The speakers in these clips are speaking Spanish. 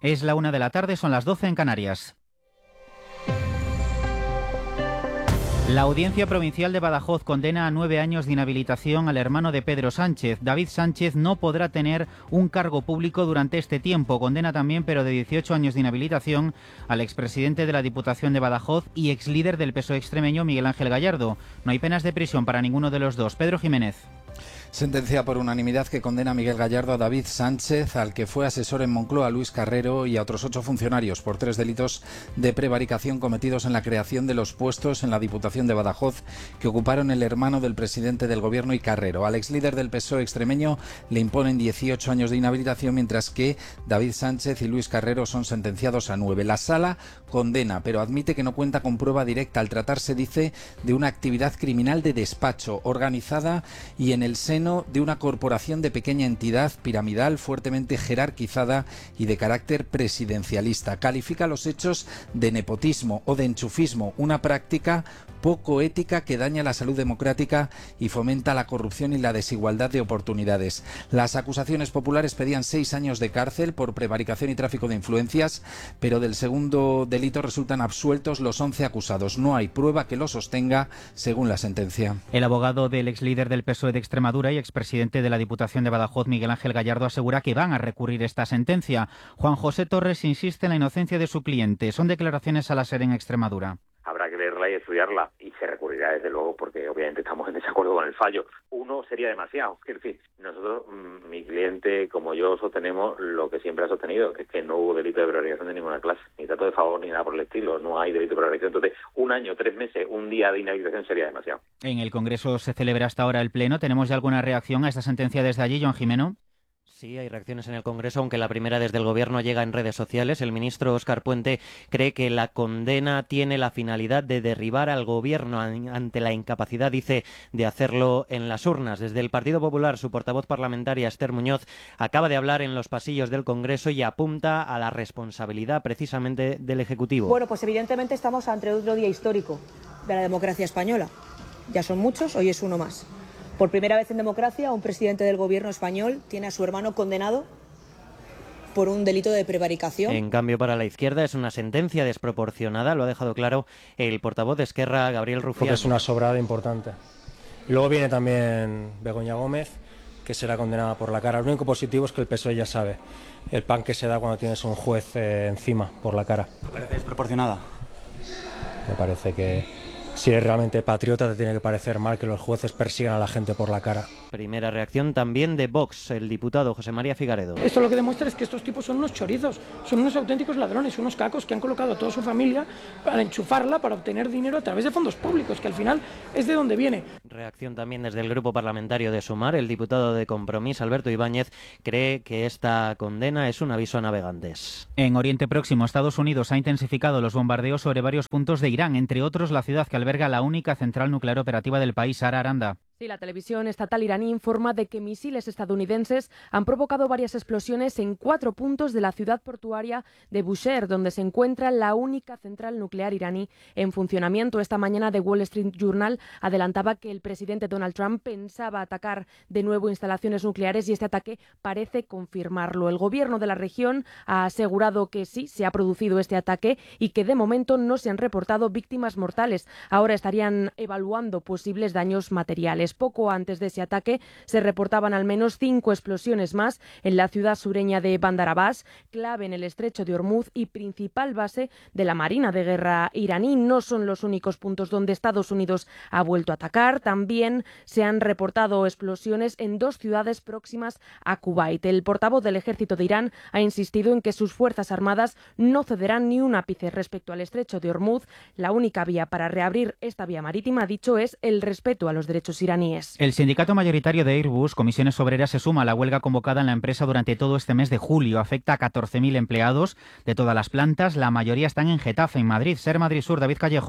Es la 1 de la tarde, son las 12 en Canarias. La Audiencia Provincial de Badajoz condena a 9 años de inhabilitación al hermano de Pedro Sánchez. David Sánchez no podrá tener un cargo público durante este tiempo. Condena también, pero de 18 años de inhabilitación, al expresidente de la Diputación de Badajoz y exlíder del PSOE extremeño, Miguel Ángel Gallardo. No hay penas de prisión para ninguno de los dos. Pedro Jiménez. Sentencia por unanimidad que condena a Miguel Gallardo, a David Sánchez, al que fue asesor en Moncloa, Luis Carrero, y a otros 8 funcionarios por 3 delitos de prevaricación cometidos en la creación de los puestos en la Diputación de Badajoz que ocuparon el hermano del presidente del Gobierno y Carrero. Al exlíder del PSOE extremeño le imponen 18 años de inhabilitación, mientras que David Sánchez y Luis Carrero son sentenciados a 9. La Sala condena, pero admite que no cuenta con prueba directa al tratarse, dice, de una actividad criminal de despacho organizada y en el seno de una corporación de pequeña entidad piramidal fuertemente jerarquizada y de carácter presidencialista. Califica los hechos de nepotismo o de enchufismo, una práctica poco ética que daña la salud democrática y fomenta la corrupción y la desigualdad de oportunidades. Las acusaciones populares pedían 6 años de cárcel por prevaricación y tráfico de influencias, pero del segundo delito resultan absueltos los 11 acusados. No hay prueba que lo sostenga, según la sentencia. El abogado del exlíder del PSOE de Extremadura y expresidente de la Diputación de Badajoz, Miguel Ángel Gallardo, asegura que van a recurrir esta sentencia. Juan José Torres insiste en la inocencia de su cliente. Son declaraciones a la SER en Extremadura. Habrá que leerla y estudiarla, y se recurrirá desde luego porque obviamente estamos en desacuerdo con el fallo. Uno sería demasiado. Es decir, nosotros, mi cliente como yo sostenemos lo que siempre ha sostenido, que es que no hubo delito de prevaricación de ninguna clase, ni trato de favor ni nada por el estilo, no hay delito de prevaricación. Entonces, 1 año, 3 meses, un día de inhabilitación sería demasiado. En el Congreso se celebra hasta ahora el Pleno. ¿Tenemos ya alguna reacción a esta sentencia desde allí, Joan Jimeno? Sí, hay reacciones en el Congreso, aunque la primera desde el Gobierno llega en redes sociales. El ministro Óscar Puente cree que la condena tiene la finalidad de derribar al Gobierno ante la incapacidad, dice, de hacerlo en las urnas. Desde el Partido Popular, su portavoz parlamentaria, Esther Muñoz, acaba de hablar en los pasillos del Congreso y apunta a la responsabilidad precisamente del Ejecutivo. Bueno, pues evidentemente estamos ante otro día histórico de la democracia española. Ya son muchos, hoy es uno más. Por primera vez en democracia, un presidente del Gobierno español tiene a su hermano condenado por un delito de prevaricación. En cambio, para la izquierda es una sentencia desproporcionada, lo ha dejado claro el portavoz de Esquerra, Gabriel Rufián. Porque es una sobrada importante. Y luego viene también Begoña Gómez, que será condenada por la cara. Lo único positivo es que el PSOE ya sabe el pan que se da cuando tienes un juez encima por la cara. ¿Te parece desproporcionada? Me parece que si eres realmente patriota te tiene que parecer mal que los jueces persigan a la gente por la cara. Primera reacción también de Vox, el diputado José María Figaredo. Esto lo que demuestra es que estos tipos son unos chorizos, son unos auténticos ladrones, unos cacos que han colocado a toda su familia para enchufarla, para obtener dinero a través de fondos públicos, que al final es de donde viene. Reacción también desde el grupo parlamentario de Sumar. El diputado de Compromís, Alberto Ibáñez, cree que esta condena es un aviso a navegantes. En Oriente Próximo, Estados Unidos ha intensificado los bombardeos sobre varios puntos de Irán, entre otros la ciudad que alberga la única central nuclear operativa del país. Sara Aranda. Sí, la televisión estatal iraní informa de que misiles estadounidenses han provocado varias explosiones en 4 puntos de la ciudad portuaria de Bushehr, donde se encuentra la única central nuclear iraní en funcionamiento. Esta mañana The Wall Street Journal adelantaba que el presidente Donald Trump pensaba atacar de nuevo instalaciones nucleares y este ataque parece confirmarlo. El gobierno de la región ha asegurado que sí, se ha producido este ataque y que de momento no se han reportado víctimas mortales. Ahora estarían evaluando posibles daños materiales. Poco antes de ese ataque se reportaban al menos 5 explosiones más en la ciudad sureña de Bandar Abbas, clave en el estrecho de Hormuz y principal base de la Marina de Guerra iraní. No son los únicos puntos donde Estados Unidos ha vuelto a atacar. También se han reportado explosiones en 2 ciudades próximas a Kuwait. El portavoz del ejército de Irán ha insistido en que sus fuerzas armadas no cederán ni un ápice respecto al estrecho de Hormuz. La única vía para reabrir esta vía marítima, ha dicho, es el respeto a los derechos iraníes. El sindicato mayoritario de Airbus, Comisiones Obreras, se suma a la huelga convocada en la empresa durante todo este mes de julio. Afecta a 14.000 empleados de todas las plantas. La mayoría están en Getafe, en Madrid. SER Madrid Sur, David Callejo.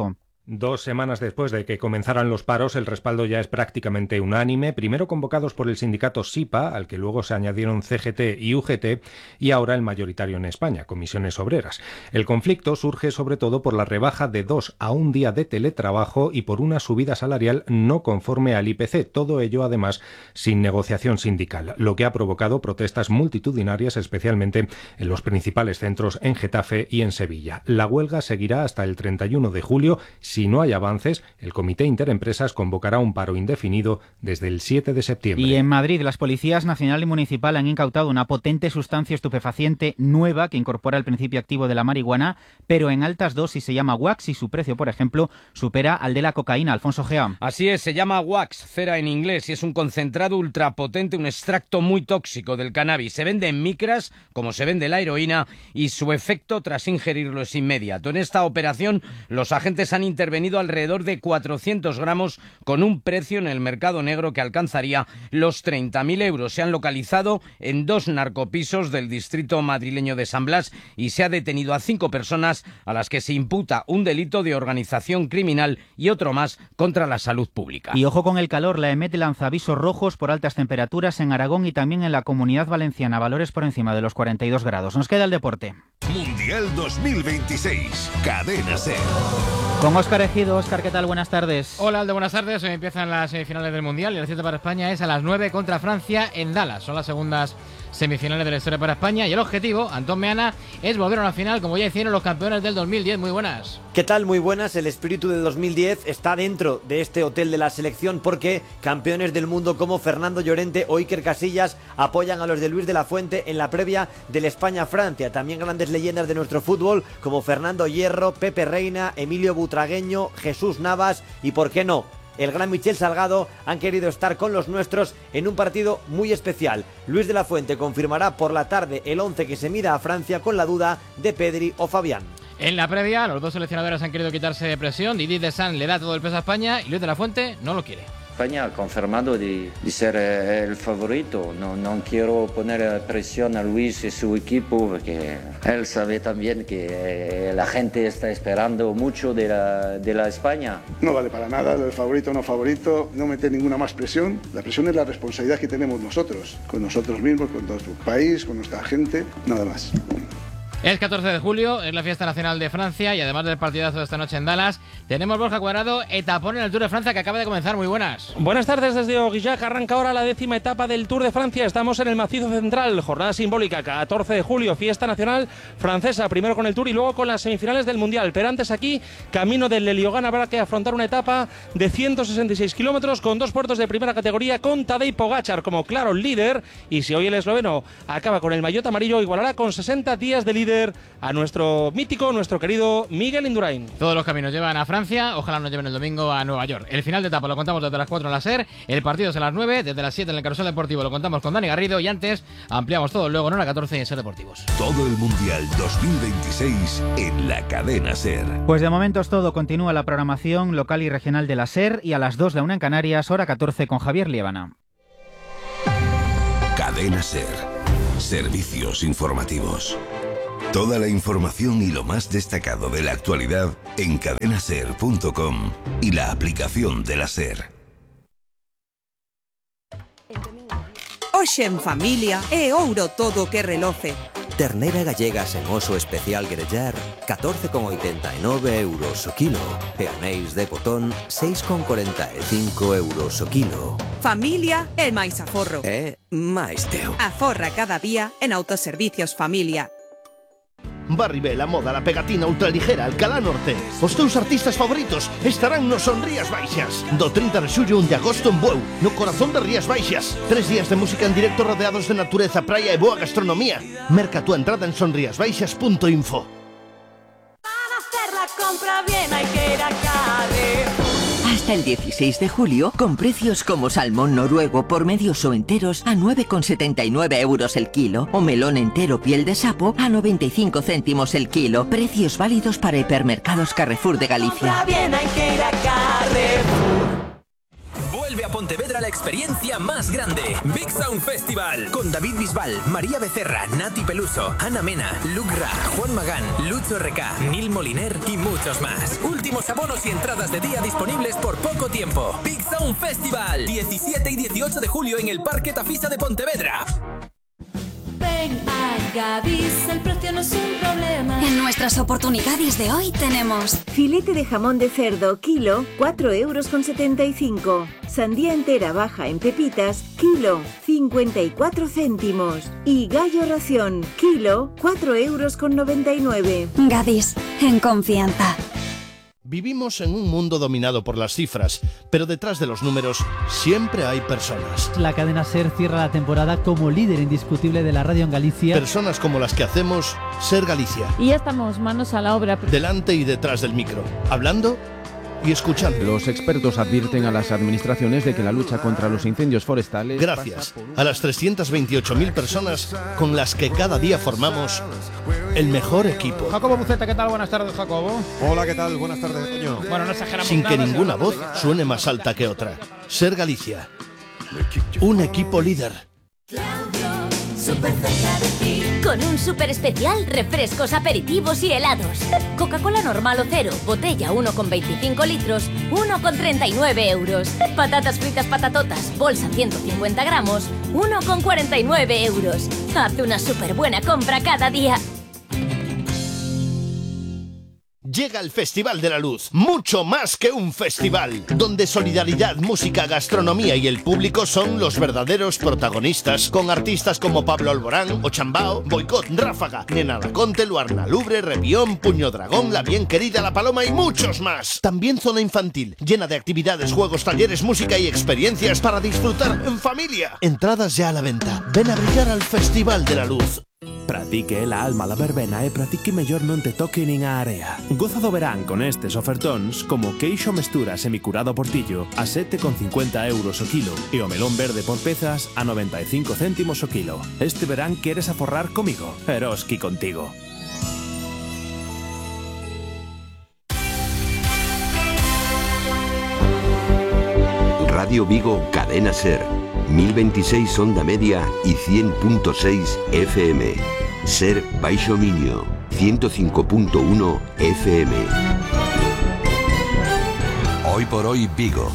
2 semanas después de que comenzaran los paros, el respaldo ya es prácticamente unánime, primero convocados por el sindicato SIPA, al que luego se añadieron CGT y UGT, y ahora el mayoritario en España, Comisiones Obreras. El conflicto surge sobre todo por la rebaja de 2 a 1 día de teletrabajo y por una subida salarial no conforme al IPC, todo ello además sin negociación sindical, lo que ha provocado protestas multitudinarias, especialmente en los principales centros en Getafe y en Sevilla. La huelga seguirá hasta el 31 de julio. Si no hay avances, el Comité Interempresas convocará un paro indefinido desde el 7 de septiembre. Y en Madrid, las policías nacional y municipal han incautado una potente sustancia estupefaciente nueva que incorpora el principio activo de la marihuana, pero en altas dosis. Se llama wax y su precio, por ejemplo, supera al de la cocaína. Alfonso Gea. Así es, se llama wax, cera en inglés, y es un concentrado ultrapotente, un extracto muy tóxico del cannabis. Se vende en micras, como se vende la heroína, y su efecto tras ingerirlo es inmediato. En esta operación, los agentes han intervenido alrededor de 400 gramos con un precio en el mercado negro que alcanzaría los 30.000 euros. Se han localizado en 2 narcopisos del distrito madrileño de San Blas y se ha detenido a 5 personas a las que se imputa un delito de organización criminal y otro más contra la salud pública. Y ojo con el calor, la EMET lanza avisos rojos por altas temperaturas en Aragón y también en la Comunidad Valenciana, valores por encima de los 42 grados. Nos queda el deporte. Mundial 2026, Cadena SER. Con Óscar Ejido. Óscar, ¿qué tal? Buenas tardes. Hola, Aldo, buenas tardes. Hoy empiezan las semifinales del Mundial y la cita para España es a las 9 contra Francia en Dallas. Son las segundas semifinales de la historia para España y el objetivo, Antón Meana, es volver a una final como ya hicieron los campeones del 2010. Muy buenas. ¿Qué tal? Muy buenas. El espíritu del 2010 está dentro de este hotel de la selección porque campeones del mundo como Fernando Llorente o Iker Casillas apoyan a los de Luis de la Fuente en la previa del España-Francia. También grandes leyendas de nuestro fútbol como Fernando Hierro, Pepe Reina, Emilio Butragueño, Jesús Navas y, ¿por qué no?, el gran Michel Salgado han querido estar con los nuestros en un partido muy especial. Luis de la Fuente confirmará por la tarde el 11 que se mida a Francia con la duda de Pedri o Fabián. En la previa, los dos seleccionadores han querido quitarse de presión. Didier Deschamps le da todo el peso a España y Luis de la Fuente no lo quiere. España ha confirmado de ser el favorito. No quiero poner presión a Luis y su equipo porque él sabe también que la gente está esperando mucho de la España. No vale para nada, el favorito o no favorito, no meter ninguna más presión. La presión es la responsabilidad que tenemos nosotros, con nosotros mismos, con todo nuestro país, con nuestra gente, nada más. Es 14 de julio, es la fiesta nacional de Francia y además del partidazo de esta noche en Dallas, tenemos Borja Cuadrado, etapón en el Tour de Francia que acaba de comenzar. Muy buenas. Buenas tardes desde Aurillac, arranca ahora la 10ª etapa del Tour de Francia. Estamos en el macizo central, jornada simbólica, 14 de julio, fiesta nacional francesa, primero con el Tour y luego con las semifinales del Mundial. Pero antes aquí, camino del Leliogán, habrá que afrontar una etapa de 166 kilómetros con 2 puertos de primera categoría con Tadej Pogačar como claro líder. Y si hoy el esloveno acaba con el maillot amarillo, igualará con 60 días de líder a nuestro mítico, nuestro querido Miguel Indurain. Todos los caminos llevan a Francia, ojalá nos lleven el domingo a Nueva York. El final de etapa lo contamos desde las 4 en la SER, el partido es a las 9, desde las 7 en el Carrusel Deportivo lo contamos con Dani Garrido y antes ampliamos todo luego en hora 14 en SER Deportivos. Todo el Mundial 2026 en la Cadena SER. Pues de momento es todo, continúa la programación local y regional de la SER y a las 2 la 1 en Canarias, hora 14 con Javier Liébana. Cadena SER. Servicios informativos. Toda la información y lo más destacado de la actualidad en cadenaser.com y la aplicación de la SER. Hoxe en familia é ouro todo que reloce. Ternera gallega sen oso especial grellar, 14,89 euros o kilo. E anéis de botón, 6,45 euros o kilo. Familia é máis aforro. É máis teu. Aforra cada día en Autoservicios Familia. Barribel, a moda, la pegatina ultraligera, Alcalá Norte. Os teus artistas favoritos estarán no Son Rías Baixas. Do 30 de xullo 1 de agosto en Bueu, no corazón de Rías Baixas. 3 días de música en directo rodeados de natureza, praia e boa gastronomía. Merca tu entrada en sonriasbaixas.info. Para hacer la compra bien hay que ir a Carrefour. Hasta el 16 de julio, con precios como salmón noruego por medios o enteros a 9,79 euros el kilo o melón entero piel de sapo a 95 céntimos el kilo. Precios válidos para hipermercados Carrefour de Galicia. Compra bien hay que ir a Carrefour. Vuelve a Pontevedra la experiencia más grande. Big Sound Festival. Con David Bisbal, María Becerra, Nati Peluso, Ana Mena, Luke Ra, Juan Magán, Lucho RK, Nil Moliner y muchos más. Últimos abonos y entradas de día disponibles por poco tiempo. Big Sound Festival. 17 y 18 de julio en el Parque Tafisa de Pontevedra. Ven a Gadis, el precio no es un problema. En nuestras oportunidades de hoy tenemos filete de jamón de cerdo, kilo, 4,75 €. Sandía entera baja en pepitas, kilo, 54 céntimos. Y gallo ración, kilo, 4,99 €. Gadis, en confianza. Vivimos en un mundo dominado por las cifras, pero detrás de los números siempre hay personas. La cadena SER cierra la temporada como líder indiscutible de la radio en Galicia. Personas como las que hacemos Ser Galicia. Y ya estamos manos a la obra. Delante y detrás del micro, hablando y escuchando. Los expertos advierten a las administraciones de que la lucha contra los incendios forestales... Gracias a las 328.000 personas con las que cada día formamos el mejor equipo. Jacobo Buceta, ¿qué tal? Buenas tardes, Jacobo. Hola, ¿qué tal? Buenas tardes, Toño. Bueno, no exageramos Sin que nada, ninguna voz suene más alta que otra. Ser Galicia. Un equipo líder. Súper cerca de ti. Con un súper especial, refrescos, aperitivos y helados. Coca-Cola normal o cero, botella 1,25 litros, 1,39 €. Patatas fritas patatotas, bolsa 150 gramos, 1,49 €. Haz una súper buena compra cada día. Llega el Festival de la Luz, mucho más que un festival, donde solidaridad, música, gastronomía y el público son los verdaderos protagonistas, con artistas como Pablo Alborán, Ochambao, Boicot, Ráfaga, Nena Laconte, Luarna Lubre, Revión, Puño Dragón, La Bien Querida, La Paloma y muchos más. También zona infantil, llena de actividades, juegos, talleres, música y experiencias para disfrutar en familia. Entradas ya a la venta. Ven a brillar al Festival de la Luz. Pratique la alma la verbena e pratique mellor non te toque nin a area. Goza do verán con estes ofertóns como queixo mestura semicurado portillo a 7,50 € o kilo e o melón verde por pezas a 95 céntimos o kilo. Este verán queres aforrar comigo, Eroski contigo. Radio Vigo, Cadena Ser. 1026 onda media y 100.6 FM. Ser Baixo Miño, 105.1 FM. Hoy por hoy Vigo.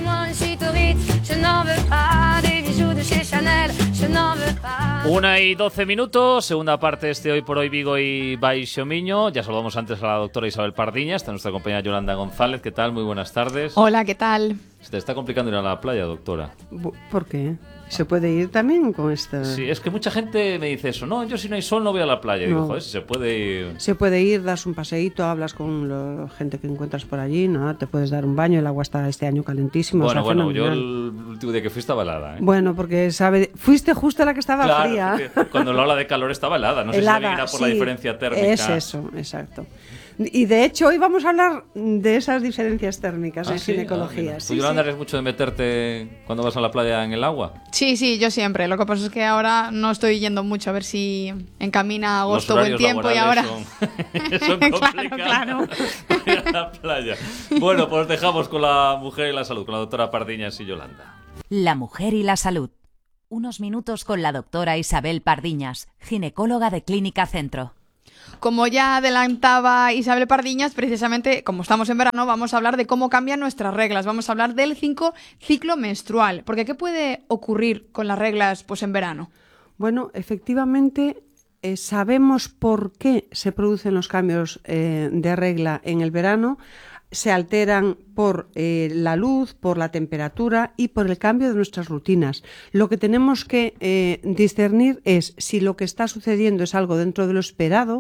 1:12, segunda parte de este Hoy por Hoy Vigo y Baixo Miño. Ya saludamos antes a la doctora Isabel Pardiñas, está nuestra compañera Yolanda González. ¿Qué tal? Muy buenas tardes. Hola, ¿qué tal? Se te está complicando ir a la playa, doctora. ¿Por qué? ¿Se puede ir también con esta...? Sí, es que mucha gente me dice eso. No, yo si no hay sol no voy a la playa. Y digo, joder, si se puede ir... Se puede ir, das un paseíto, hablas con la gente que encuentras por allí, ¿no? Te puedes dar un baño, el agua está este año calentísima. Bueno, o sea, bueno, yo el último día que fui estaba helada, ¿eh? Bueno, porque fuiste justo a la que estaba claro, fría. Cuando la ola de calor estaba helada. No helada, sé si era por la diferencia térmica. Es eso, exacto. Y de hecho hoy vamos a hablar de esas diferencias térmicas en ginecología. ¿Tú, Yolanda, eres mucho de meterte cuando vas a la playa en el agua? Sí, yo siempre. Lo que pasa es que ahora no estoy yendo mucho, a ver si encamina agosto buen tiempo y ahora... Son complicados. Claro. Ir a la playa. Bueno, pues dejamos con la mujer y la salud, con la doctora Pardiñas y Yolanda. La mujer y la salud. Unos minutos con la doctora Isabel Pardiñas, ginecóloga de Clínica Centro. Como ya adelantaba Isabel Pardiñas, precisamente como estamos en verano, vamos a hablar de cómo cambian nuestras reglas. Vamos a hablar del ciclo menstrual. Porque ¿qué puede ocurrir con las reglas pues en verano? Bueno, efectivamente sabemos por qué se producen los cambios de regla en el verano. Se alteran por la luz, por la temperatura y por el cambio de nuestras rutinas. Lo que tenemos que discernir es si lo que está sucediendo es algo dentro de lo esperado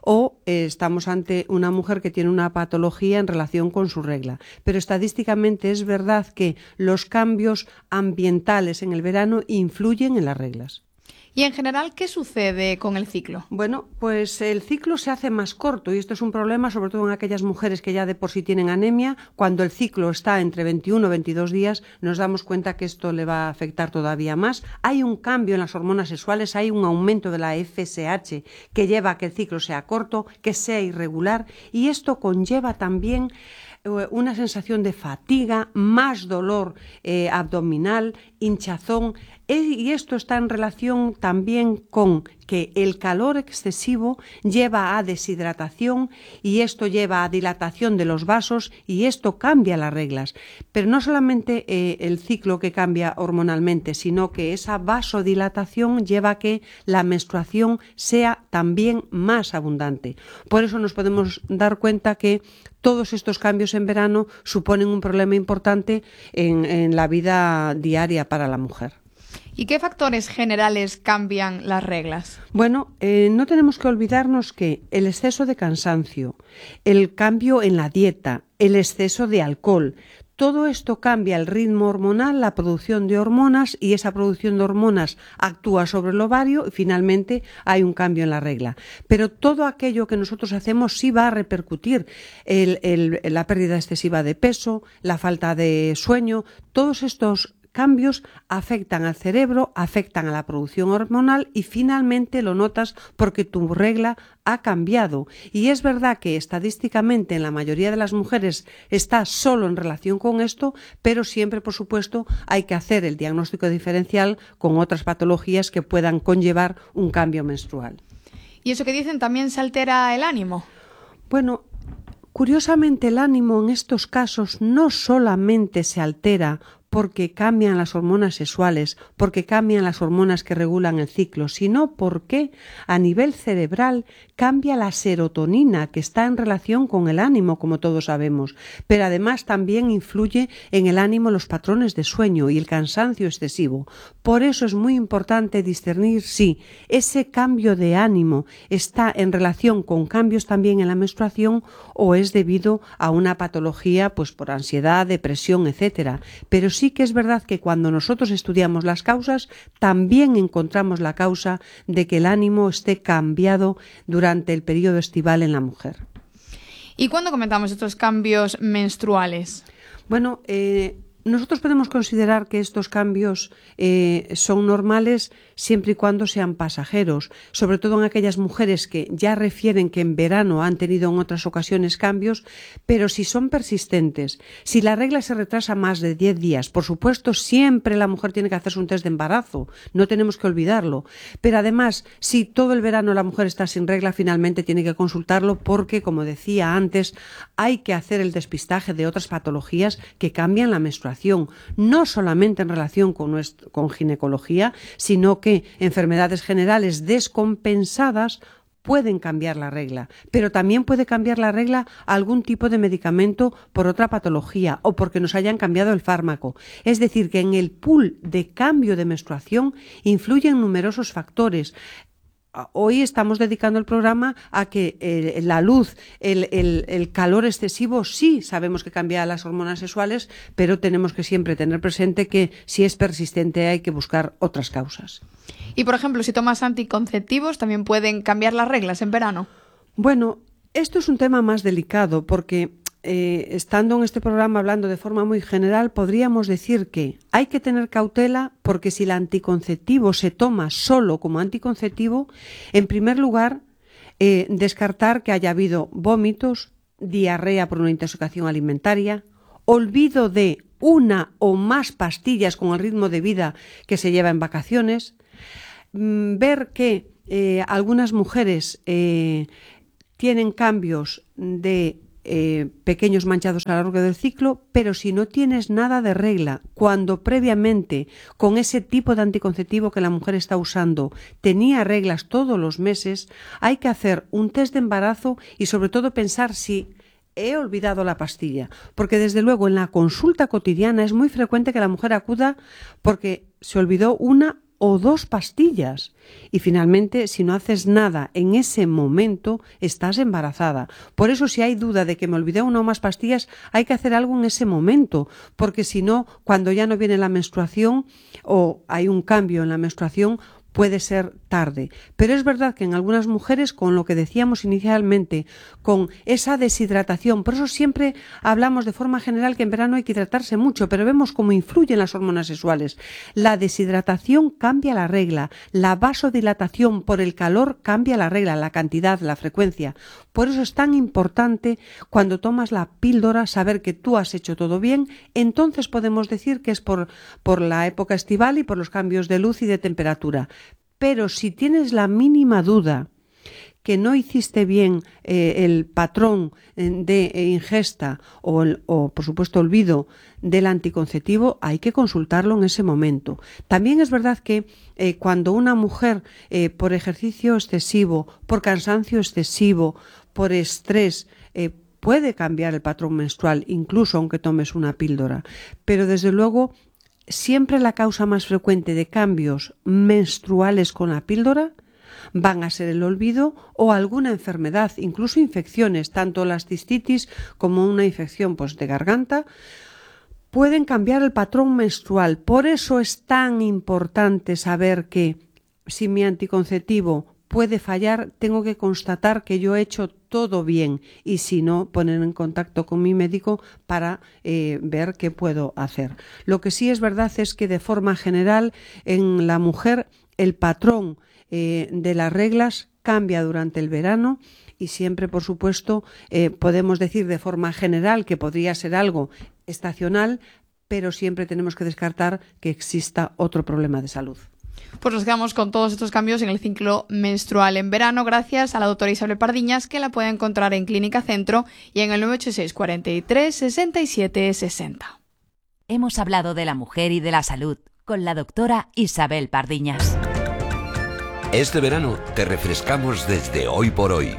o estamos ante una mujer que tiene una patología en relación con su regla. Pero estadísticamente es verdad que los cambios ambientales en el verano influyen en las reglas. Y en general, ¿qué sucede con el ciclo? Bueno, pues el ciclo se hace más corto y esto es un problema sobre todo en aquellas mujeres que ya de por sí tienen anemia. Cuando el ciclo está entre 21 y 22 días nos damos cuenta que esto le va a afectar todavía más. Hay un cambio en las hormonas sexuales, hay un aumento de la FSH que lleva a que el ciclo sea corto, que sea irregular y esto conlleva también una sensación de fatiga, más dolor abdominal, hinchazón, y esto está en relación también con que el calor excesivo lleva a deshidratación y esto lleva a dilatación de los vasos y esto cambia las reglas. Pero no solamente el ciclo que cambia hormonalmente, sino que esa vasodilatación lleva a que la menstruación sea también más abundante. Por eso nos podemos dar cuenta que todos estos cambios en verano suponen un problema importante en la vida diaria para la mujer. ¿Y qué factores generales cambian las reglas? Bueno, no tenemos que olvidarnos que el exceso de cansancio, el cambio en la dieta, el exceso de alcohol, todo esto cambia el ritmo hormonal, la producción de hormonas, y esa producción de hormonas actúa sobre el ovario y finalmente hay un cambio en la regla. Pero todo aquello que nosotros hacemos sí va a repercutir, la pérdida excesiva de peso, la falta de sueño, todos estos cambios afectan al cerebro, afectan a la producción hormonal y finalmente lo notas porque tu regla ha cambiado. Y es verdad que estadísticamente en la mayoría de las mujeres está solo en relación con esto, pero siempre, por supuesto, hay que hacer el diagnóstico diferencial con otras patologías que puedan conllevar un cambio menstrual. ¿Y eso que dicen también se altera el ánimo? Bueno, curiosamente el ánimo en estos casos no solamente se altera porque cambian las hormonas sexuales, porque cambian las hormonas que regulan el ciclo, sino porque a nivel cerebral cambia la serotonina, que está en relación con el ánimo, como todos sabemos, pero además también influye en el ánimo los patrones de sueño y el cansancio excesivo. Por eso es muy importante discernir si ese cambio de ánimo está en relación con cambios también en la menstruación o es debido a una patología, pues por ansiedad, depresión, etcétera. Pero sí que es verdad que cuando nosotros estudiamos las causas, también encontramos la causa de que el ánimo esté cambiado durante el periodo estival en la mujer. ¿Y cuándo comentamos estos cambios menstruales? Bueno, nosotros podemos considerar que estos cambios son normales siempre y cuando sean pasajeros, sobre todo en aquellas mujeres que ya refieren que en verano han tenido en otras ocasiones cambios, pero si son persistentes, si la regla se retrasa más de 10 días, por supuesto siempre la mujer tiene que hacerse un test de embarazo, no tenemos que olvidarlo, pero además si todo el verano la mujer está sin regla, finalmente tiene que consultarlo porque, como decía antes, hay que hacer el despistaje de otras patologías que cambian la menstruación, no solamente en relación con ginecología, sino que enfermedades generales descompensadas pueden cambiar la regla, pero también puede cambiar la regla algún tipo de medicamento por otra patología o porque nos hayan cambiado el fármaco. Es decir, que en el pool de cambio de menstruación influyen numerosos factores. Hoy estamos dedicando el programa a que la luz, el calor excesivo, sí sabemos que cambia las hormonas sexuales, pero tenemos que siempre tener presente que si es persistente hay que buscar otras causas. Y, por ejemplo, si tomas anticonceptivos, ¿también pueden cambiar las reglas en verano? Bueno, esto es un tema más delicado porque estando en este programa hablando de forma muy general, podríamos decir que hay que tener cautela porque si el anticonceptivo se toma solo como anticonceptivo, en primer lugar, descartar que haya habido vómitos, diarrea por una intoxicación alimentaria, olvido de una o más pastillas con el ritmo de vida que se lleva en vacaciones, ver que algunas mujeres tienen cambios de pequeños manchados a lo largo del ciclo, pero si no tienes nada de regla, cuando previamente con ese tipo de anticonceptivo que la mujer está usando tenía reglas todos los meses, hay que hacer un test de embarazo y sobre todo pensar si he olvidado la pastilla, porque desde luego en la consulta cotidiana es muy frecuente que la mujer acuda porque se olvidó una o dos pastillas y finalmente si no haces nada en ese momento estás embarazada. Por eso si hay duda de que me olvidé una o más pastillas hay que hacer algo en ese momento, porque si no, cuando ya no viene la menstruación o hay un cambio en la menstruación, puede ser tarde. Pero es verdad que en algunas mujeres, con lo que decíamos inicialmente, con esa deshidratación, por eso siempre hablamos de forma general que en verano hay que hidratarse mucho, pero vemos cómo influyen las hormonas sexuales. La deshidratación cambia la regla, la vasodilatación por el calor cambia la regla, la cantidad, la frecuencia. Por eso es tan importante cuando tomas la píldora saber que tú has hecho todo bien. Entonces podemos decir que es por la época estival y por los cambios de luz y de temperatura. Pero si tienes la mínima duda que no hiciste bien el patrón de ingesta o, por supuesto, olvido del anticonceptivo, hay que consultarlo en ese momento. También es verdad que cuando una mujer, por ejercicio excesivo, por cansancio excesivo, por estrés, puede cambiar el patrón menstrual, incluso aunque tomes una píldora. Pero, desde luego, siempre la causa más frecuente de cambios menstruales con la píldora van a ser el olvido o alguna enfermedad, incluso infecciones, tanto las cistitis como una infección de garganta, pueden cambiar el patrón menstrual. Por eso es tan importante saber que si mi anticonceptivo puede fallar, tengo que constatar que yo he hecho todo bien y si no, poner en contacto con mi médico para ver qué puedo hacer. Lo que sí es verdad es que de forma general en la mujer el patrón de las reglas cambia durante el verano y siempre, por supuesto, podemos decir de forma general que podría ser algo estacional, pero siempre tenemos que descartar que exista otro problema de salud. Pues nos quedamos con todos estos cambios en el ciclo menstrual en verano, gracias a la doctora Isabel Pardiñas, que la puede encontrar en Clínica Centro y en el 986 43 67 60. Hemos hablado de la mujer y de la salud con la doctora Isabel Pardiñas. Este verano te refrescamos desde Hoy por Hoy.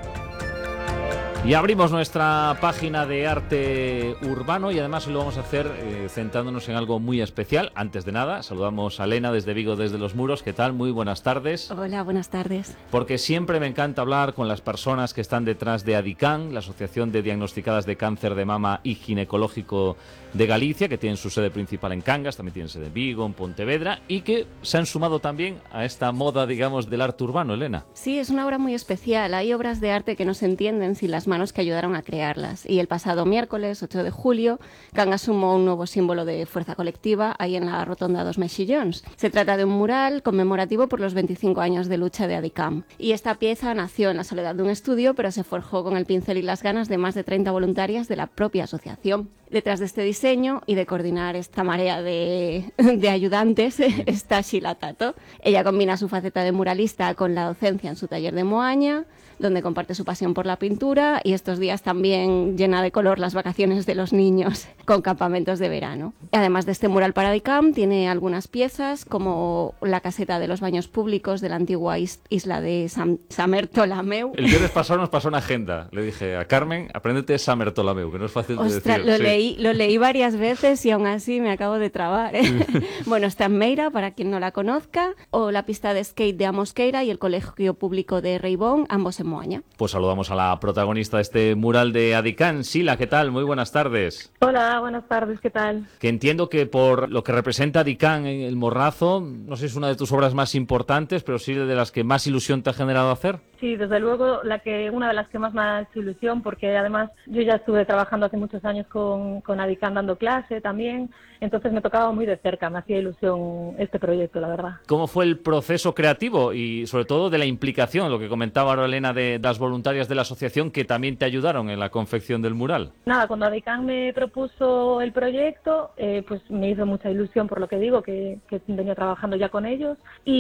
Y abrimos nuestra página de arte urbano y además lo vamos a hacer centrándonos en algo muy especial. Antes de nada, saludamos a Elena desde Vigo, desde Los Muros. ¿Qué tal? Muy buenas tardes. Hola, buenas tardes. Porque siempre me encanta hablar con las personas que están detrás de ADICAN, la Asociación de Diagnosticadas de Cáncer de Mama y Ginecológico de Galicia, que tienen su sede principal en Cangas, también tienen sede en Vigo, en Pontevedra, y que se han sumado también a esta moda, digamos, del arte urbano, Elena. Sí, es una obra muy especial. Hay obras de arte que no se entienden sin las manos que ayudaron a crearlas. Y el pasado miércoles, 8 de julio, Cangas sumó un nuevo símbolo de fuerza colectiva ahí en la Rotonda dos Mexillóns. Se trata de un mural conmemorativo por los 25 años de lucha de ADICAM. Y esta pieza nació en la soledad de un estudio, pero se forjó con el pincel y las ganas de más de 30 voluntarias de la propia asociación. Detrás de este diseño y de coordinar esta marea de ayudantes está Sheila Tato. Ella combina su faceta de muralista con la docencia en su taller de Moaña, donde comparte su pasión por la pintura y estos días también llena de color las vacaciones de los niños con campamentos de verano. Además de este mural para ADICAM, tiene algunas piezas como la caseta de los baños públicos de la antigua isla de Samertolameu. El viernes pasado nos pasó una agenda. Le dije a Carmen, apréndete Samertolameu, que no es fácil de Ostras, decir. lo leí varias veces y aún así me acabo de trabar. Bueno, está en Meira, para quien no la conozca, o la pista de skate de Amosqueira y el colegio público de Reibón, ambos en Moaña. Pues saludamos a la protagonista de este mural de ADICAN, Sheila, ¿qué tal? Muy buenas tardes. Hola, buenas tardes, ¿qué tal? Que entiendo que por lo que representa ADICAN en el Morrazo, no sé si es una de tus obras más importantes, pero sí de las que más ilusión te ha generado hacer. Sí, desde luego una de las que más me ha hecho ilusión, porque además yo ya estuve trabajando hace muchos años con ADICAN dando clase también, entonces me tocaba muy de cerca, me hacía ilusión este proyecto, la verdad. ¿Cómo fue el proceso creativo y sobre todo de la implicación, lo que comentaba ahora Elena de las voluntarias de la asociación que también te ayudaron en la confección del mural? Nada, cuando ADICAN me propuso el proyecto, pues me hizo mucha ilusión, por lo que digo, que venía trabajando ya con ellos,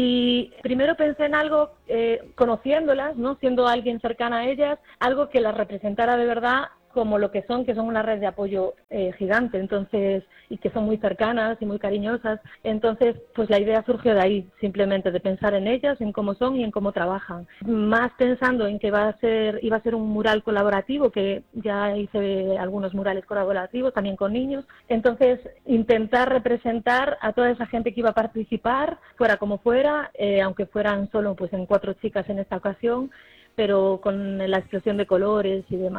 y primero pensé en algo, conociéndolas, ¿no? Siendo alguien cercana a ellas, algo que las representara de verdad como lo que son una red de apoyo gigante, entonces, y que son muy cercanas y muy cariñosas. Entonces, pues la idea surgió de ahí, simplemente de pensar en ellas, en cómo son y en cómo trabajan. Más pensando en que iba a ser un mural colaborativo, que ya hice algunos murales colaborativos también con niños. Entonces, intentar representar a toda esa gente que iba a participar, fuera como fuera, aunque fueran solo pues en 4 chicas en esta ocasión, pero con la explosión de colores y demás.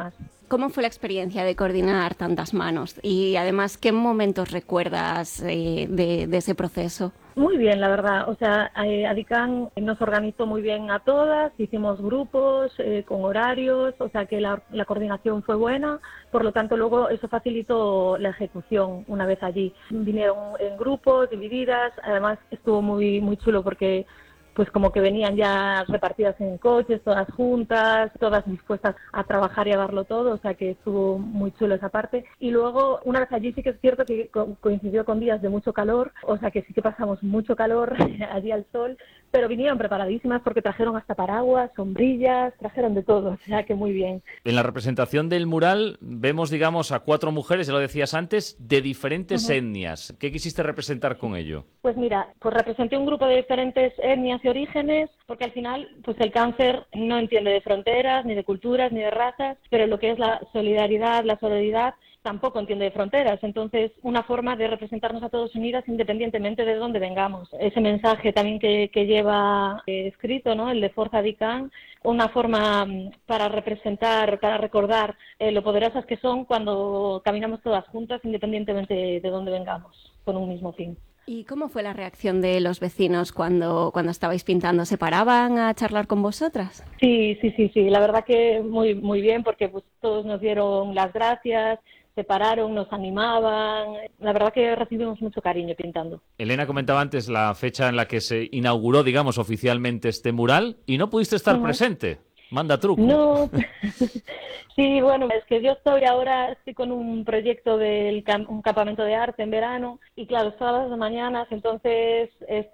¿Cómo fue la experiencia de coordinar tantas manos? Y además, ¿qué momentos recuerdas de ese proceso? Muy bien, la verdad. O sea, Adicán nos organizó muy bien a todas, hicimos grupos con horarios, o sea que la coordinación fue buena, por lo tanto luego eso facilitó la ejecución una vez allí. Vinieron en grupos, divididas, además estuvo muy, muy chulo porque pues como que venían ya repartidas en coches, todas juntas, todas dispuestas a trabajar y a darlo todo, o sea que estuvo muy chulo esa parte. Y luego, una vez allí sí que es cierto que coincidió con días de mucho calor, o sea que sí que pasamos mucho calor allí al sol, pero vinieron preparadísimas porque trajeron hasta paraguas, sombrillas, trajeron de todo, o sea que muy bien. En la representación del mural vemos, digamos, a 4 mujeres, ya lo decías antes, de diferentes etnias. ¿Qué quisiste representar con ello? Pues mira, pues representé un grupo de diferentes etnias y orígenes, porque al final pues el cáncer no entiende de fronteras, ni de culturas, ni de razas, pero lo que es la solidaridad, la sororidad, tampoco entiende de fronteras. Entonces, una forma de representarnos a todos unidas independientemente de dónde vengamos. Ese mensaje también que lleva escrito, ¿no? El de Forza Adicán, una forma para representar, para recordar lo poderosas que son cuando caminamos todas juntas independientemente de dónde vengamos, con un mismo fin. ¿Y cómo fue la reacción de los vecinos cuando estabais pintando? ¿Se paraban a charlar con vosotras? Sí. La verdad que muy, muy bien, porque pues todos nos dieron las gracias, se pararon, nos animaban. La verdad que recibimos mucho cariño pintando. Elena comentaba antes la fecha en la que se inauguró, digamos, oficialmente este mural y no pudiste estar presente. Manda truco. No, sí, bueno, es que yo estoy con un proyecto de un campamento de arte en verano y claro, todas las mañanas, entonces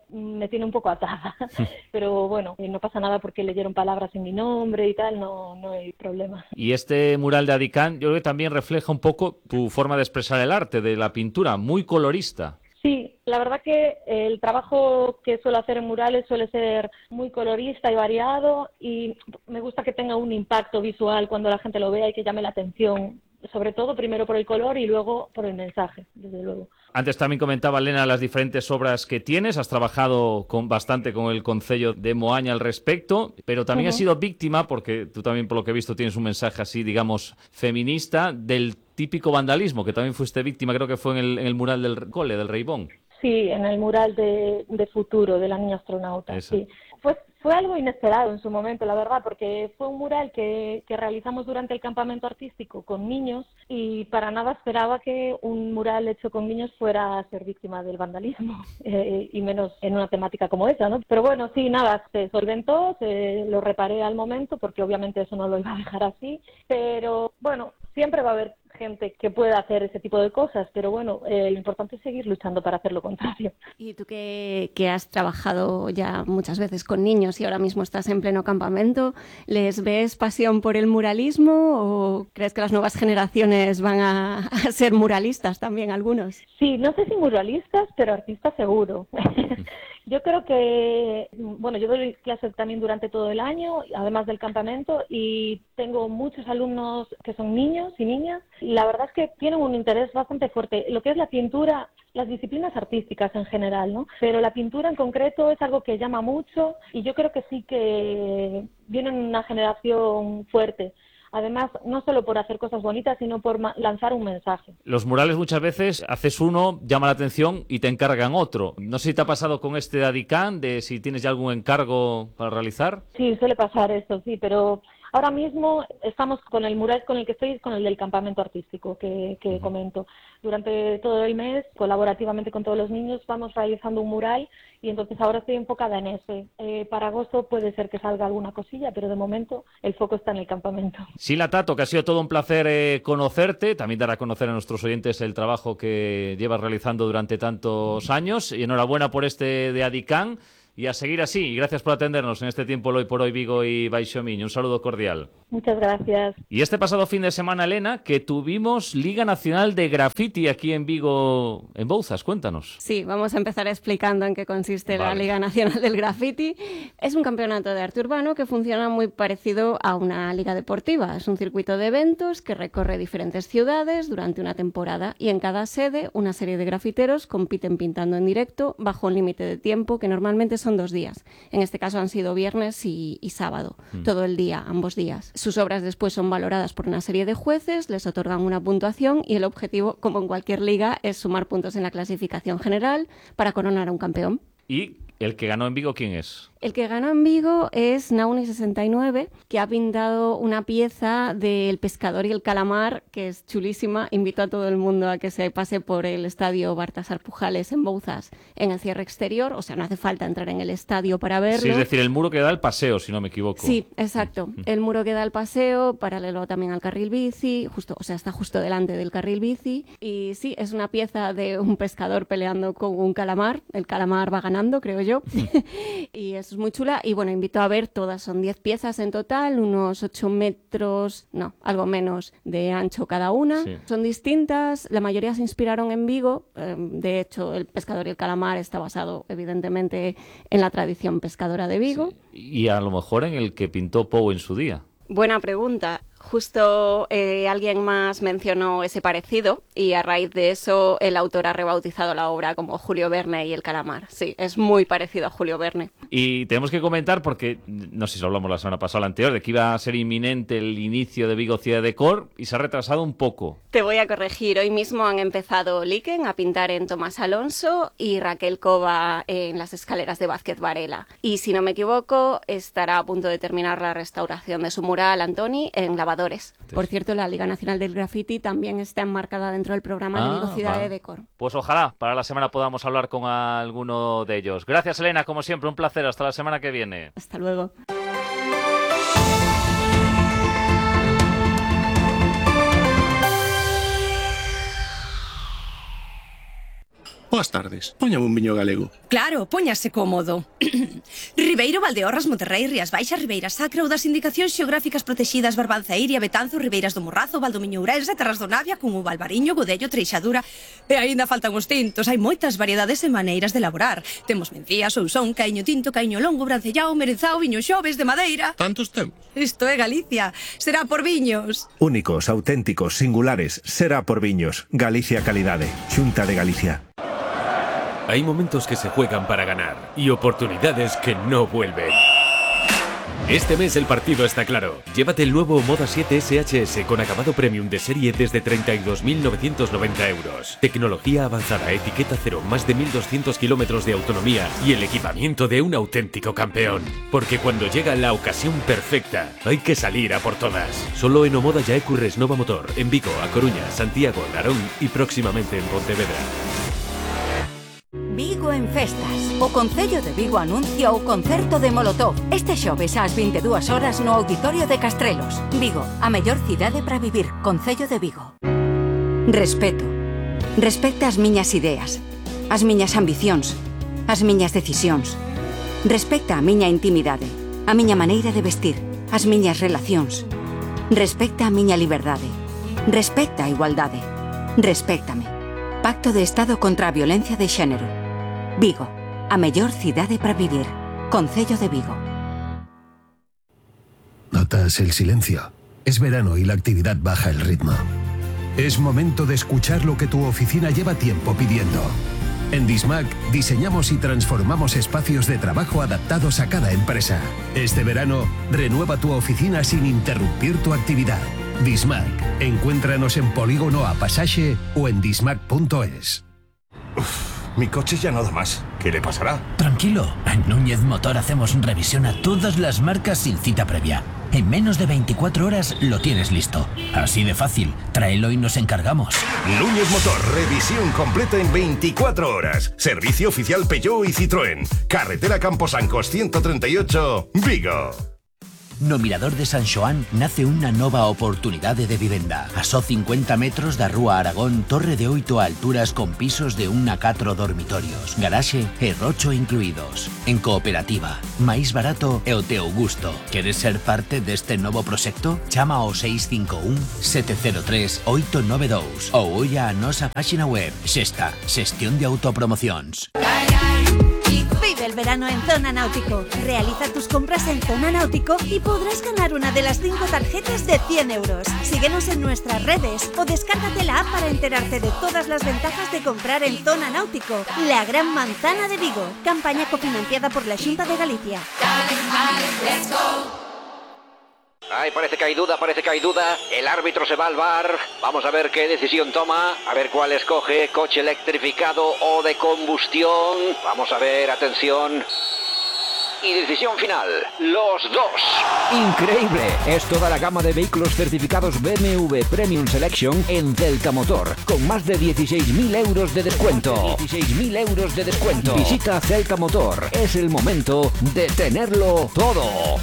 me tiene un poco atada. Pero bueno, no pasa nada porque leyeron palabras en mi nombre y tal, no hay problema. Y este mural de Adicán yo creo que también refleja un poco tu forma de expresar el arte, de la pintura, muy colorista. Sí, la verdad que el trabajo que suelo hacer en murales suele ser muy colorista y variado y me gusta que tenga un impacto visual cuando la gente lo vea y que llame la atención, sobre todo primero por el color y luego por el mensaje, desde luego. Antes también comentaba Elena las diferentes obras que tienes, has trabajado bastante con el Concello de Moaña al respecto, pero también has sido víctima, porque tú también por lo que he visto tienes un mensaje así, digamos, feminista, del típico vandalismo, que también fuiste víctima, creo que fue en el mural del cole, del Reibón. Sí, en el mural de Futuro, de la niña astronauta, sí. Fue algo inesperado en su momento, la verdad, porque fue un mural que realizamos durante el campamento artístico con niños y para nada esperaba que un mural hecho con niños fuera a ser víctima del vandalismo, y menos en una temática como esa, ¿no? Pero bueno, sí, nada, se solventó, lo reparé al momento, porque obviamente eso no lo iba a dejar así, pero bueno, siempre va a haber gente que pueda hacer ese tipo de cosas, pero bueno, lo importante es seguir luchando para hacer lo contrario. Y tú que has trabajado ya muchas veces con niños y ahora mismo estás en pleno campamento, ¿les ves pasión por el muralismo o crees que las nuevas generaciones van a ser muralistas también algunos? Sí, no sé si muralistas, pero artistas seguro. Yo creo que, bueno, yo doy clases también durante todo el año, además del campamento, y tengo muchos alumnos que son niños y niñas, y la verdad es que tienen un interés bastante fuerte. Lo que es la pintura, las disciplinas artísticas en general, ¿no? Pero la pintura en concreto es algo que llama mucho, y yo creo que sí que viene una generación fuerte. Además, no solo por hacer cosas bonitas, sino por lanzar un mensaje. Los murales muchas veces haces uno, llama la atención y te encargan otro. No sé si te ha pasado con este de Adicán, de si tienes ya algún encargo para realizar. Sí, suele pasar esto, sí, pero ahora mismo estamos con el mural con el que estoy, con el del campamento artístico que comento. Durante todo el mes, colaborativamente con todos los niños, vamos realizando un mural y entonces ahora estoy enfocada en ese. Para agosto puede ser que salga alguna cosilla, pero de momento el foco está en el campamento. Sila Tato, que ha sido todo un placer conocerte, también dar a conocer a nuestros oyentes el trabajo que llevas realizando durante tantos años y enhorabuena por este de Adicán. Y a seguir así, y gracias por atendernos en este tiempo Hoy por Hoy Vigo y Baixo Miño. Un saludo cordial. Muchas gracias. Y este pasado fin de semana, Elena, que tuvimos Liga Nacional de Graffiti aquí en Vigo, en Bouzas. Cuéntanos. Sí, vamos a empezar explicando en qué consiste la Liga Nacional del Graffiti. Es un campeonato de arte urbano que funciona muy parecido a una liga deportiva. Es un circuito de eventos que recorre diferentes ciudades durante una temporada y en cada sede una serie de grafiteros compiten pintando en directo bajo un límite de tiempo que normalmente son son 2 días. En este caso han sido viernes y sábado, todo el día, ambos días. Sus obras después son valoradas por una serie de jueces, les otorgan una puntuación y el objetivo, como en cualquier liga, es sumar puntos en la clasificación general para coronar a un campeón. ¿Y el que ganó en Vigo quién es? El que ganó en Vigo es Nauni69, que ha pintado una pieza del pescador y el calamar, que es chulísima. Invito a todo el mundo a que se pase por el estadio Baltasar Pujales en Bouzas, en el cierre exterior. O sea, no hace falta entrar en el estadio para verlo. Sí, es decir, el muro que da al paseo, si no me equivoco. Sí, exacto. El muro que da al paseo, paralelo también al carril bici, está justo delante del carril bici. Y sí, es una pieza de un pescador peleando con un calamar. El calamar va ganando, creo yo. Y es muy chula y bueno, invito a ver todas, son 10 piezas en total, unos 8 metros, no, algo menos de ancho cada una. Sí. Son distintas, la mayoría se inspiraron en Vigo, de hecho el pescador y el calamar está basado evidentemente en la tradición pescadora de Vigo. Sí. Y a lo mejor en el que pintó Pou en su día. Buena pregunta. Justo alguien más mencionó ese parecido y a raíz de eso el autor ha rebautizado la obra como Julio Verne y el calamar. Sí, es muy parecido a Julio Verne. Y tenemos que comentar, porque no sé si lo hablamos la semana pasada o la anterior, de que iba a ser inminente el inicio de Vigo Ciudad de Decor y se ha retrasado un poco. Te voy a corregir. Hoy mismo han empezado Liken a pintar en Tomás Alonso y Raquel Cova en las escaleras de Vázquez Varela. Y si no me equivoco, estará a punto de terminar la restauración de su mural, Antoni, en Lavadores. Por cierto, la Liga Nacional del Graffiti también está enmarcada dentro del programa de Vigo Ciudad de Decor. Pues ojalá para la semana podamos hablar con alguno de ellos. Gracias, Elena, como siempre, un placer. Hasta la semana que viene. Hasta luego. Boas tardes. Póñame un viño galego. Claro, póñase cómodo. Ribeiro, Valdeorras, Monterrey, Rías Baixas, Ribeira Sacra ou das indicacións xeográficas protexidas Barbanzairia, Betanzo, Ribeiras do Morrazo, Valdomiño Ourense, Terras do Navia, Cumo, Valbariño, Godello, Treixadura. E aínda faltan os tintos. Hai moitas variedades e maneiras de elaborar. Temos mencía, sousón, caíño tinto, caíño longo, brancellao, merenzao, viño xoves de madeira. Tantos temos. Isto é Galicia. Será por viños. Únicos, auténticos, singulares. Será por viños. Galicia Calidade. Xunta de Galicia. Hay momentos que se juegan para ganar y oportunidades que no vuelven. Este mes el partido está claro. Llévate el nuevo Moda 7 SHS con acabado premium de serie desde 32.990 euros. Tecnología avanzada, etiqueta cero, más de 1.200 kilómetros de autonomía y el equipamiento de un auténtico campeón. Porque cuando llega la ocasión perfecta, hay que salir a por todas. Solo en Omoda Yaecurres Nova Motor, en Vigo, A Coruña, Santiago, Narón y próximamente en Pontevedra. Vigo en festas. O Concello de Vigo anuncia o concerto de Molotov este xoves ás 22 horas no Auditorio de Castrelos. Vigo, a mellor cidade para vivir. Concello de Vigo. Respeto. Respecta as miñas ideas, as miñas ambicións, as miñas decisións. Respecta a miña intimidade, a miña maneira de vestir, as miñas relacións. Respecta a miña liberdade. Respecta a igualdade. Respéctame. Pacto de Estado contra a violencia de xénero. Vigo, a mellor cidade para vivir. Concello de Vigo. Notas el silencio. Es verano y la actividad baja el ritmo. Es momento de escuchar lo que tu oficina lleva tiempo pidiendo. En Dismac diseñamos y transformamos espacios de trabajo adaptados a cada empresa. Este verano, renueva tu oficina sin interrumpir tu actividad. Dismac. Encuéntranos en Polígono A Pasaje o en dismac.es. Mi coche ya no da más. ¿Qué le pasará? Tranquilo, en Núñez Motor hacemos revisión a todas las marcas sin cita previa. En menos de 24 horas lo tienes listo. Así de fácil, tráelo y nos encargamos. Núñez Motor, revisión completa en 24 horas. Servicio oficial Peugeot y Citroën. Carretera Camposancos 138, Vigo. No Mirador de San Xoán nace unha nova oportunidade de vivenda. A só 50 metros da Rúa Aragón, torre de 8 alturas con pisos de 1 a 4 dormitorios, garaxe e rocho incluídos. En cooperativa, máis barato e o teu gusto. Queres ser parte deste novo proxecto? Chama ao 651 703 892 ou olla a nosa páxina web. Xesta, xestión de autopromocións. Vive el verano en Zona Náutico. Realiza tus compras en Zona Náutico y podrás ganar una de las 5 tarjetas de 100 euros. Síguenos en nuestras redes o descárgate la app para enterarte de todas las ventajas de comprar en Zona Náutico, la gran manzana de Vigo. Campaña cofinanciada por la Xunta de Galicia. Ay, parece que hay duda. El árbitro se va al bar. Vamos a ver qué decisión toma. A ver cuál escoge, coche electrificado o de combustión. Vamos a ver, atención. Y decisión final, los dos. Increíble, es toda la gama de vehículos certificados BMW Premium Selection en Celta Motor, con más de 16.000 euros de descuento. Visita Celta Motor, es el momento de tenerlo todo.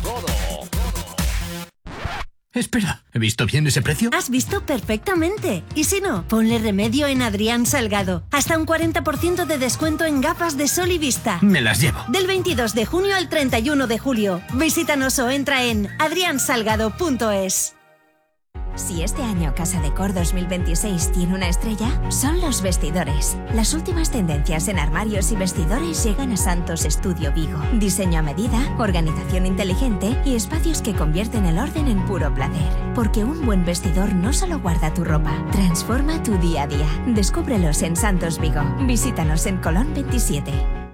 Espera, ¿he visto bien ese precio? Has visto perfectamente. Y si no, ponle remedio en Adrián Salgado. Hasta un 40% de descuento en gafas de sol y vista. Me las llevo. Del 22 de junio al 31 de julio. Visítanos o entra en adriansalgado.es. Si este año Casa Decor 2026 tiene una estrella, son los vestidores. Las últimas tendencias en armarios y vestidores llegan a Santos Estudio Vigo. Diseño a medida, organización inteligente y espacios que convierten el orden en puro placer. Porque un buen vestidor no solo guarda tu ropa, transforma tu día a día. Descúbrelos en Santos Vigo. Visítanos en Colón 27.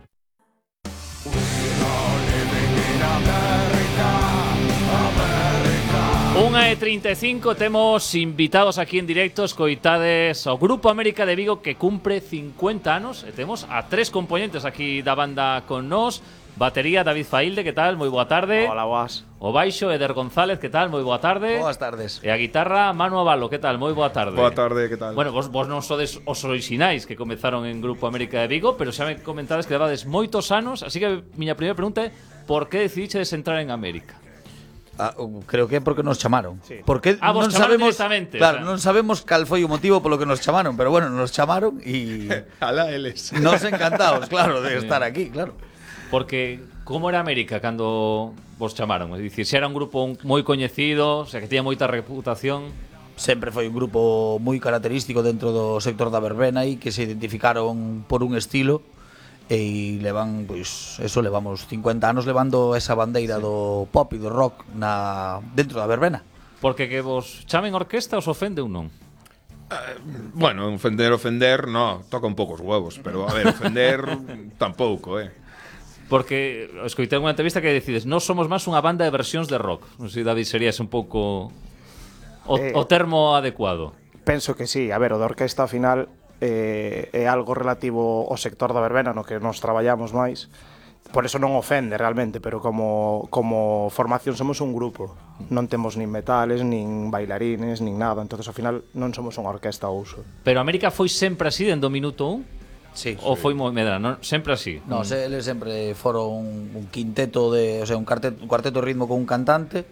1:35, temos invitados aquí en directo, escoitades ao Grupo América de Vigo que cumpre 50 anos e temos a 3 componentes aquí da banda con nós. Batería, David Failde, que tal? Moi boa tarde. Hola, boas. O baixo, Eder González, que tal? Moi boa tarde. Boas tardes. E a guitarra, Manu Avalo, que tal? Moi boa tarde. Boa tarde, que tal? Bueno, vos non sodes os orixinais que comezaron en Grupo América de Vigo, pero xa me comentades que levades moitos anos, así que miña primeira pregunta é por que decidiches entrar en América? Creo que é porque nos chamaron. Sí. Porque vos non chamaron sabemos, directamente. claro, O sea. non sabemos cal foi o motivo polo que nos chamaron, pero bueno, nos chamaron e alá eles. Nos encantados, claro, de estar aquí, claro. Porque como era América cando vos chamaron? É dicir, se era un grupo moi coñecido, o sea, que tiña moita reputación. Sempre foi un grupo moi característico dentro do sector da verbena e que se identificaron por un estilo e levan, pois, eso, levamos 50 anos levando esa bandeira do pop e do rock dentro da verbena. Porque que vos chamen orquesta os ofende ou non? Bueno, ofender, no, toca un pouco os huevos, pero a ver, ofender tampouco, Porque escoitei unha entrevista que decides, non somos máis unha banda de versións de rock. Non sei, David, serías un pouco o termo adecuado. Penso que sí, a ver, o da orquesta ao final é algo relativo ao sector da verbena no que nos traballamos máis. Por eso non ofende realmente, pero como formación somos un grupo. Non temos nin metales, nin bailarines, nin nada. Entonces ao final non somos unha orquesta ao uso. Pero América foi sempre así dende o minuto 1? Sí. Ou foi moi medra, non? Sempre así? No, eles sempre foron un quinteto de, o sea, un cuarteto de ritmo con un cantante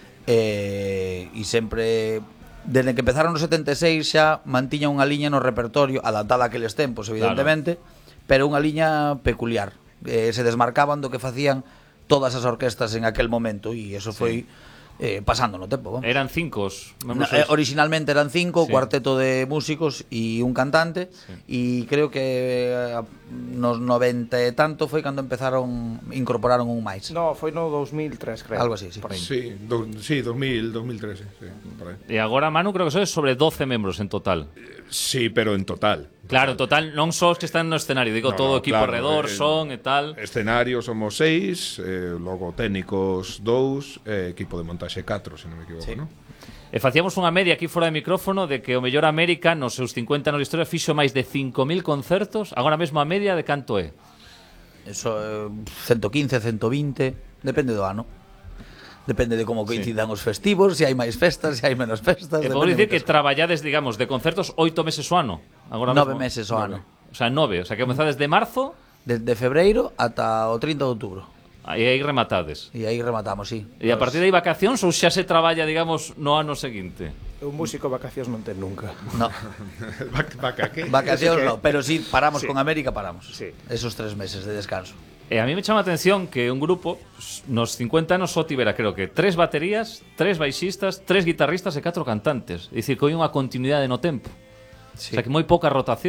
e sempre desde que empezaron nos 76 xa mantiña unha liña no repertorio adaptada a aqueles tempos, evidentemente, pero unha liña peculiar. Se desmarcaban do que facían todas as orquestas en aquel momento e eso foi pasando no tempo. Vamos. Eran 5 originalmente eran 5, cuarteto de músicos e un cantante e creo que nos 90 e tanto foi cando incorporaron un máis. No, foi no 2003, creo. Algo así, sí. Por aí. Sí, 2013, sí, por aí. E agora, Manu, creo que sois sobre 12 membros en total. Sí, pero en total. Claro, en total, non só os que están no escenario, digo, todo o equipo alrededor, son e tal. Escenario somos 6, logo técnicos 2, equipo de montaxe 4, se non me equivoco, ¿no? E facíamos unha media aquí fora de micrófono de que o mellor América nos seus 50 anos de historia fixo máis de 5.000 concertos, agora mesmo a media de canto é? Eso, 115, 120, depende do ano. Depende de como coincidan os festivos, se hai máis festas, se hai menos festas. E podo dicir que traballades, digamos, de concertos 8 meses o ano. 9 meses o ano. O sea, 9, o sea, que comezades de marzo... Desde febreiro ata o 30 de outubro. E aí rematades. E aí rematamos, sí. E a partir de aí vacacións ou xa se traballa, digamos, no ano seguinte? Un músico vacacións non ten nunca. No. Vacacións non, pero sí, paramos con América, paramos. Esos 3 meses de descanso. E a mí me chama a atención que un grupo nos 50 anos só tivera, creo que 3 baterías, 3 baixistas, 3 guitarristas e 4 cantantes. É dicir, que hai unha continuidade no tempo. O sea, que moi pouca rotación.